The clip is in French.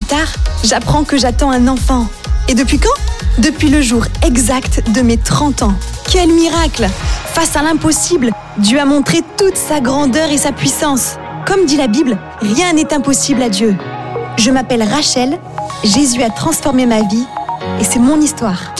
tard, j'apprends que j'attends un enfant. Et depuis quand ? Depuis le jour exact de mes 30 ans. Quel miracle ! Face à l'impossible, Dieu a montré toute sa grandeur et sa puissance. Comme dit la Bible, rien n'est impossible à Dieu. Je m'appelle Rachel, Jésus a transformé ma vie et c'est mon histoire.